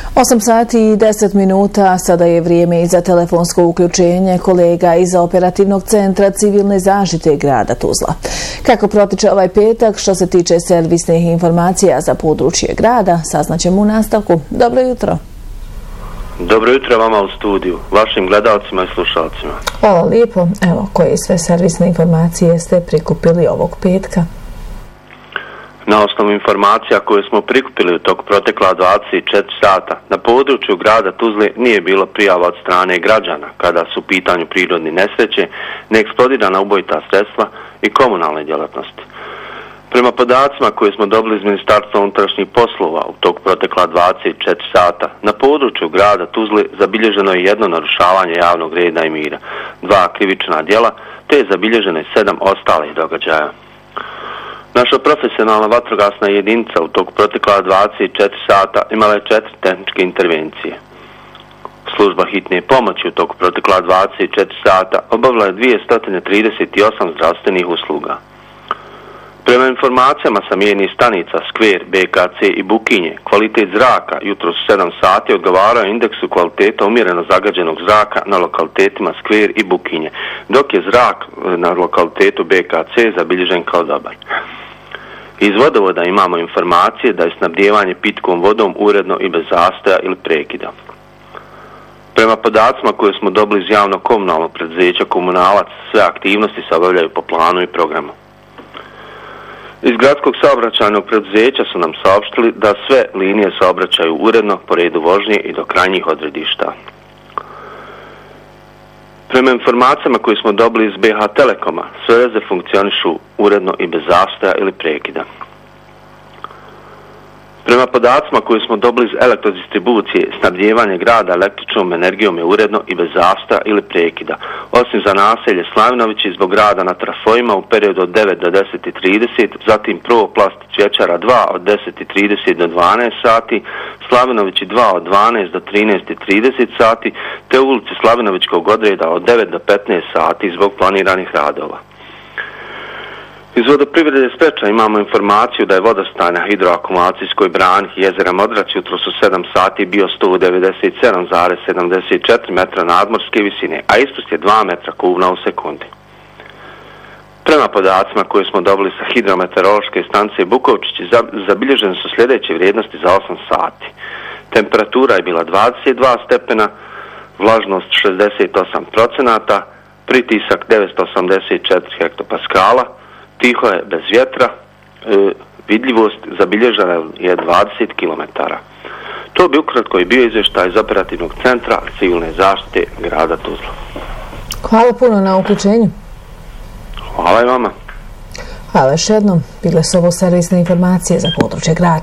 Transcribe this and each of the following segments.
8 sati i 10 minuta, sada je vrijeme i za telefonsko uključenje kolega iz Operativnog centra civilne zaštite grada Tuzla. Kako protiče ovaj petak što se tiče servisnih informacija za područje grada, saznaćemo u nastavku. Dobro jutro. Dobro jutro vama u studiju, vašim gledalcima i slušalcima. Hvala lijepo. Evo, koje sve servisne informacije ste prikupili ovog petka? Na osnovu informacija koje smo prikupili u toku protekla 24 sata, na području grada Tuzle nije bilo prijava od strane građana kada su u pitanju prirodne nesreće, neeksplodirana ubojita sredstva i komunalne djelatnosti. Prema podacima koje smo dobili iz Ministarstva unutrašnjih poslova u toku protekla 24 sata, na području grada Tuzle zabilježeno je jedno narušavanje javnog reda i mira, 2 krivična djela, te je zabilježeno 7 ostalih događaja. Naša profesionalna vatrogasna jedinica u toku protekla 24 sata imala je 4 tehničke intervencije. Služba hitne pomoći u toku protekla 24 sata obavila je 238 zdravstvenih usluga. Prema informacijama sa mjernih stanica Skver, BKC i Bukinje, kvalitet zraka jutros u 7 sati odgovarao indeksu kvaliteta umjereno zagađenog zraka na lokalitetima Skver i Bukinje, dok je zrak na lokalitetu BKC zabilježen kao dobar. Iz vodovoda imamo informacije da je snabdijevanje pitkom vodom uredno i bez zastoja ili prekida. Prema podacima koje smo dobili iz javnog komunalnog preduzeća Komunalac, sve aktivnosti se obavljaju po planu i programu. Iz gradskog saobraćajnog preduzeća su nam saopštili da sve linije saobraćaju uredno po redu vožnje i do krajnjih odredišta. Prema informacijama koje smo dobili iz BH Telekoma, sve veze funkcionišu uredno i bez zastoja ili prekida. Prema podacima koje smo dobili iz elektrodistribucije, snabdijevanje grada električnom energijom je uredno i bez zastoja ili prekida, osim za naselje Slavinovići zbog rada na trafojima u periodu od 9 do 10:30, zatim Prvoplast Cvjećara 2 od 10:30 do 12 sati, Slavinovići 2 od 12 do 13:30 sati, te ulici Slavinovićkog odreda od 9 do 15 sati zbog planiranih radova. Iz vodoprivrede Spreča imamo informaciju da je vodostaj na hidroakumulacijskoj brani jezera Modrac jutros u 7 sati bio 197,74 metra nadmorske visine, a ispust je 2 metra kubna u sekundi. Prema podacima koje smo dobili sa hidrometeorološke stanice Bukovčići, zabilježene su sljedeće vrijednosti za 8 sati. Temperatura je bila 22 stepena, vlažnost 68%, pritisak 984 hektopaskala, tiho je bez vjetra, vidljivost zabilježena je 20 km. To bi ukratko i bio izvještaj iz Operativnog centra civilne zaštite grada Tuzla. Hvala puno na uključenju. Hvala i vama. Hvala još jednom. Bile su ovo servisne informacije za područje grada.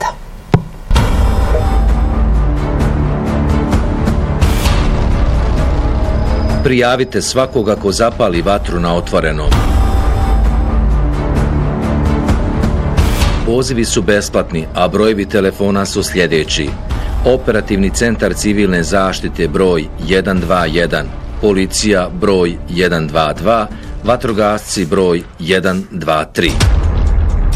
Prijavite svakoga ko zapali vatru na otvorenom. Pozivi su besplatni, a brojevi telefona su sljedeći. Operativni centar civilne zaštite broj 121, policija broj 122, vatrogasci broj 123.